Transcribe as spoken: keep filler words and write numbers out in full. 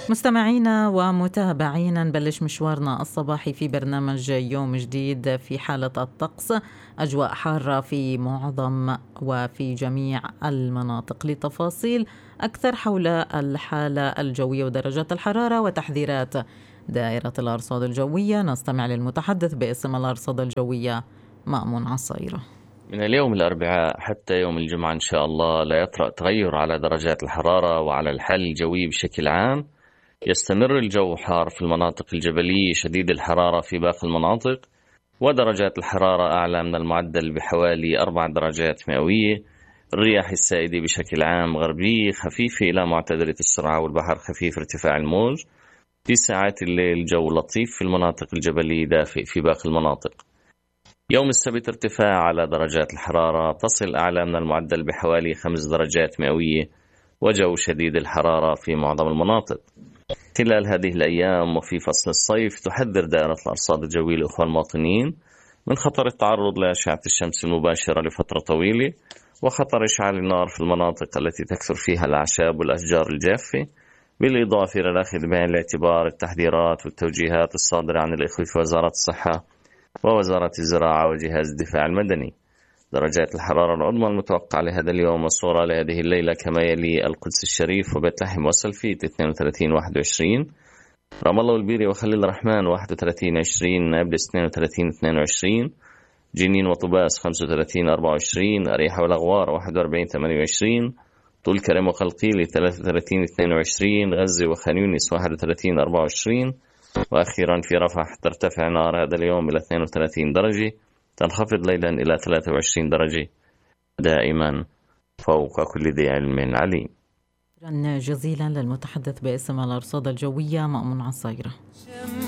مستمعينا ومتابعينا، نبلش مشوارنا الصباحي في برنامج يوم جديد. في حالة الطقس أجواء حارة في معظم وفي جميع المناطق. لتفاصيل أكثر حول الحالة الجوية ودرجات الحرارة وتحذيرات دائرة الأرصاد الجوية نستمع للمتحدث باسم الأرصاد الجوية مأمون عصيرة. من اليوم الأربعاء حتى يوم الجمعة إن شاء الله لا يطرأ تغير على درجات الحرارة وعلى الحال الجوي بشكل عام. يستمر الجو حار في المناطق الجبلية، شديد الحرارة في باقي المناطق، ودرجات الحرارة أعلى من المعدل بحوالي أربع درجات مئوية. الرياح السائدة بشكل عام غربية خفيفة إلى معتدلة السرعة، والبحر خفيف ارتفاع الموج. في ساعات الليل الجو لطيف في المناطق الجبلية، دافئ في باقي المناطق. يوم السبت ارتفاع على درجات الحرارة تصل أعلى من المعدل بحوالي خمس درجات مئوية، وجو شديد الحرارة في معظم المناطق. خلال هذه الأيام وفي فصل الصيف تحذر دائرة الأرصاد الجوية الأخوة المواطنين من خطر التعرض لأشعة الشمس المباشرة لفترة طويلة، وخطر إشعال النار في المناطق التي تكثر فيها الأعشاب والأشجار الجافة، بالإضافة إلى الأخذ بعين الاعتبار التحذيرات والتوجيهات الصادرة عن الإخوة في وزارة الصحة ووزارة الزراعة وجهاز الدفاع المدني. درجات الحرارة العظمى المتوقعة لهذا اليوم والصورة لهذه الليلة كما يلي: القدس الشريف وبيت لحم وسلفيت اثنين وثلاثين واحد وعشرين، رام الله والبيري وخليل الرحمن واحد وثلاثين عشرين، نابلس اثنين وثلاثين اثنين وعشرين، جنين وطباس خمسة وثلاثين أربعة وعشرين، أريحة والأغوار واحد وأربعين ثمانية وعشرين، طول كرم وخلقيلي ثلاثة وثلاثين اثنين وعشرين، غزة وخان يونس واحد وثلاثين أربعة وعشرين، وأخيرا في رفح ترتفع نار هذا اليوم إلى اثنين وثلاثين درجة، تنخفض ليلا إلى ثلاثة وعشرين درجة. دائما فوق كل ذي علم عليم. شكرا جزيلا للمتحدث باسم الأرصاد الجوية مأمون عصيرة.